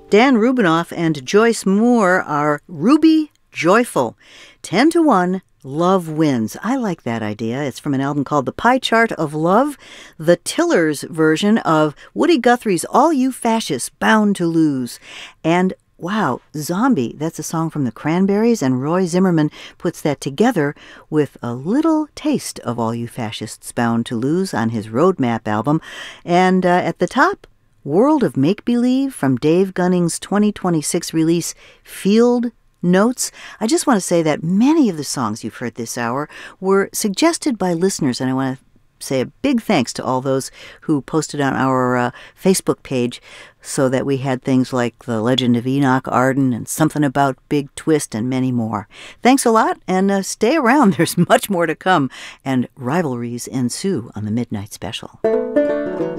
Dan Rubinoff and Joyce Moore are Ruby Joyful. 10-1, Love Wins. I like that idea. It's from an album called The Pie Chart of Love, the Tillers version of Woody Guthrie's All You Fascists Bound to Lose. And wow, Zombie, that's a song from the Cranberries, and Roy Zimmerman puts that together with a little taste of All You Fascists Bound to Lose on his Roadmap album. And at the top, World of Make-Believe from Dave Gunning's 2026 release, Field Notes. I just want to say that many of the songs you've heard this hour were suggested by listeners, and I want to say a big thanks to all those who posted on our Facebook page so that we had things like The Legend of Enoch Arden and Something About Big Twist and many more. Thanks a lot, and stay around. There's much more to come, and rivalries ensue on the Midnight Special.